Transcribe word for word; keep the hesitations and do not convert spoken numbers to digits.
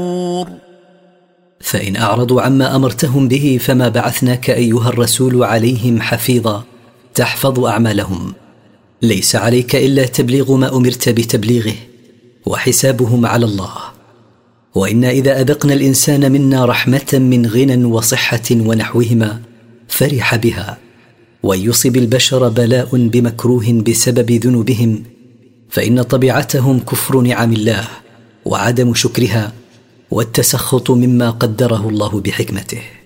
فإن أعرضوا عما أمرتهم به فما بعثناك أيها الرسول عليهم حفيظا تحفظ أعمالهم. ليس عليك إلا تبليغ ما أمرت بتبليغه، وحسابهم على الله. وإنا إذا أذقنا الإنسان منا رحمة من غنى وصحة ونحوهما فرح بها، ويصب البشر بلاء بمكروه بسبب ذنوبهم فإن طبيعتهم كفر نعم الله وعدم شكرها والتسخط مما قدره الله بحكمته.